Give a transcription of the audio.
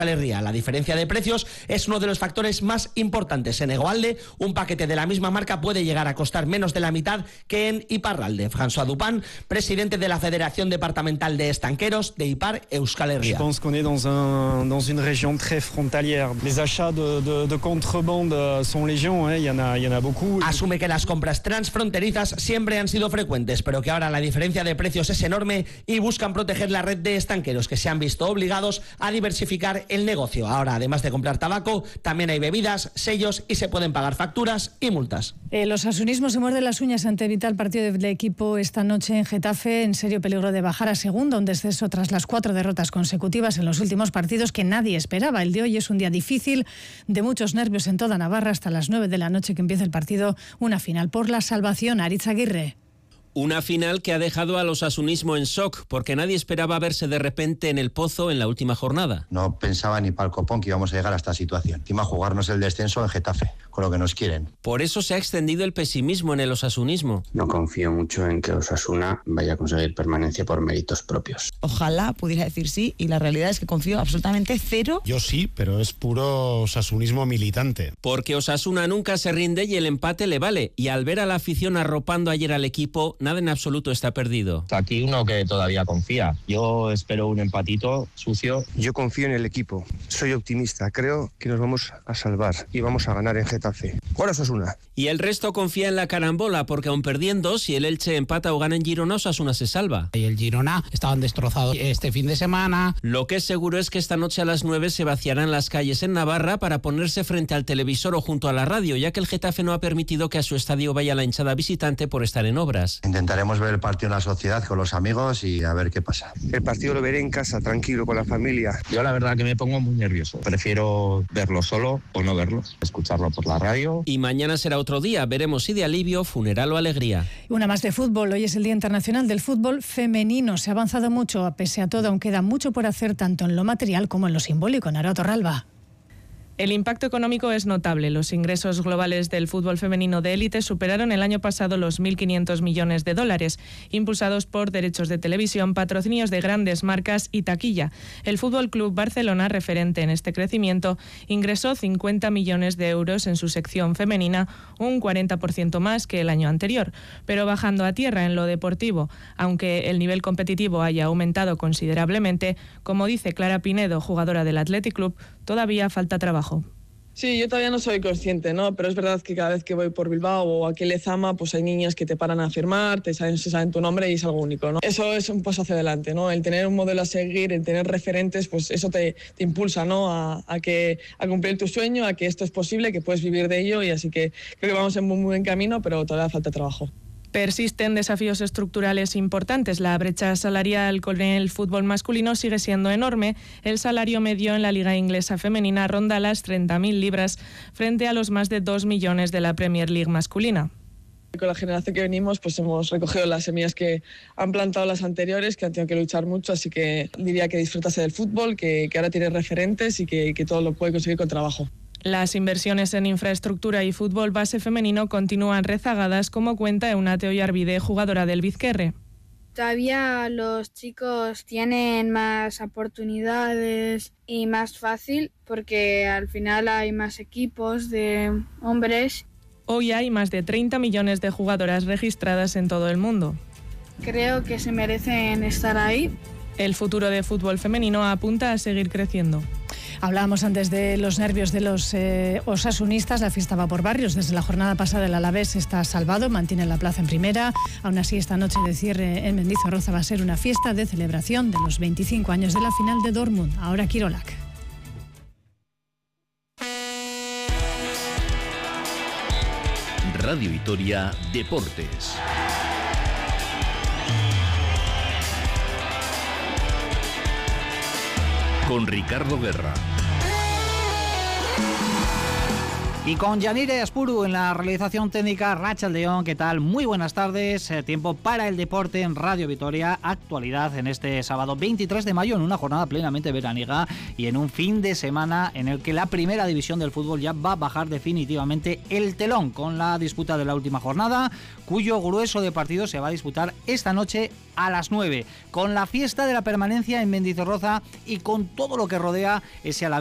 Herria. La diferencia de precios es uno de los factores más importantes. En Egoalde, un paquete de la misma marca puede llegar a costar menos de la mitad que en Iparralde. François Dupin, presidente de la Federación Departamental de Estanqueros de Ipar Euskal Herria. Je pense qu'on est dans une région très frontalière. Les achats de contrebande sont légion, y en a beaucoup. Asume que las compras transfronterizas siempre han sido frecuentes, pero que ahora la diferencia de precios es enorme y buscan proteger la red de estanqueros que se han visto obligados a diversificar el negocio. Ahora, además de comprar tabaco, también hay bebidas, sellos y se pueden pagar facturas y multas. Los osasunismos se muerden las uñas ante evitar el partido del equipo esta noche en Getafe, en serio peligro de bajar a segunda, un descenso tras las 4 derrotas consecutivas en los últimos partidos que nadie esperaba. El de hoy es un día difícil, de muchos nervios en toda Navarra, hasta las 9 de la noche que empieza el partido, una final por la salvación. Aritz Aguirre. Una final que ha dejado al osasunismo en shock, porque nadie esperaba verse de repente en el pozo en la última jornada. No pensaba ni pa'l copón que íbamos a llegar a esta situación. Encima jugarnos el descenso en Getafe, con lo que nos quieren. Por eso se ha extendido el pesimismo en el osasunismo. No confío mucho en que Osasuna vaya a conseguir permanencia por méritos propios. Ojalá pudiera decir sí, y la realidad es que confío absolutamente cero. Yo sí, pero es puro osasunismo militante. Porque Osasuna nunca se rinde y el empate le vale. Y al ver a la afición arropando ayer al equipo, nada en absoluto está perdido. Aquí uno que todavía confía. Yo espero un empatito sucio. Yo confío en el equipo. Soy optimista. Creo que nos vamos a salvar y vamos a ganar en Getafe. Ahora Osasuna. Y el resto confía en la carambola, porque aun perdiendo, si el Elche empata o gana en Girona, Osasuna se salva. Y el Girona estaban destrozados este fin de semana. Lo que es seguro es que esta noche a las 9 se vaciarán las calles en Navarra para ponerse frente al televisor o junto a la radio, ya que el Getafe no ha permitido que a su estadio vaya la hinchada visitante por estar en obras. Intentaremos ver el partido en la sociedad con los amigos y a ver qué pasa. El partido lo veré en casa, tranquilo, con la familia. Yo la verdad que me pongo muy nervioso. Prefiero verlo solo o no verlo, escucharlo por la radio. Y mañana será otro día, veremos si de alivio, funeral o alegría. Una más de fútbol, hoy es el Día Internacional del Fútbol Femenino. Se ha avanzado mucho, pese a todo, aún queda mucho por hacer tanto en lo material como en lo simbólico. Nara Torralba. El impacto económico es notable. Los ingresos globales del fútbol femenino de élite superaron el año pasado los 1.500 millones de dólares, impulsados por derechos de televisión, patrocinios de grandes marcas y taquilla. El Fútbol Club Barcelona, referente en este crecimiento, ingresó 50 millones de euros en su sección femenina, un 40% más que el año anterior. Pero bajando a tierra en lo deportivo, aunque el nivel competitivo haya aumentado considerablemente, como dice Clara Pinedo, jugadora del Athletic Club, todavía falta trabajo. Sí, yo todavía no soy consciente, ¿no? Pero es verdad que cada vez que voy por Bilbao o aquí en Lezama, pues hay niñas que te paran a firmar, se saben tu nombre y es algo único, ¿no? Eso es un paso hacia adelante, ¿no? El tener un modelo a seguir, el tener referentes, pues eso te impulsa, ¿no? A cumplir tu sueño, a que esto es posible, que puedes vivir de ello, y así que creo que vamos en muy buen camino, pero todavía falta trabajo. Persisten desafíos estructurales importantes. La brecha salarial con el fútbol masculino sigue siendo enorme. El salario medio en la Liga Inglesa Femenina ronda las 30.000 libras frente a los más de 2 millones de la Premier League masculina. Con la generación que venimos, pues hemos recogido las semillas que han plantado las anteriores, que han tenido que luchar mucho, así que diría que disfrutase del fútbol, que ahora tiene referentes y que todo lo puede conseguir con trabajo. Las inversiones en infraestructura y fútbol base femenino continúan rezagadas, como cuenta Eunate Oyarbide, jugadora del Bizquerre. Todavía los chicos tienen más oportunidades y más fácil porque al final hay más equipos de hombres. Hoy hay más de 30 millones de jugadoras registradas en todo el mundo. Creo que se merecen estar ahí. El futuro de fútbol femenino apunta a seguir creciendo. Hablábamos antes de los nervios de los osasunistas. La fiesta va por barrios. Desde la jornada pasada el Alavés está salvado, mantiene la plaza en primera. Aún así, esta noche de cierre en Mendizorroza va a ser una fiesta de celebración de los 25 años de la final de Dortmund. Ahora Kirolak. Radio Vitoria Deportes. Con Ricardo Guerra. Y con Yanire Aspuru en la realización técnica, Rachel León, ¿qué tal? Muy buenas tardes, tiempo para el deporte en Radio Vitoria, actualidad en este sábado 23 de mayo, en una jornada plenamente veraniega y en un fin de semana en el que la primera división del fútbol ya va a bajar definitivamente el telón con la disputa de la última jornada, cuyo grueso de partidos se va a disputar esta noche a las 9, con la fiesta de la permanencia en Mendizorroza y con todo lo que rodea ese Alavés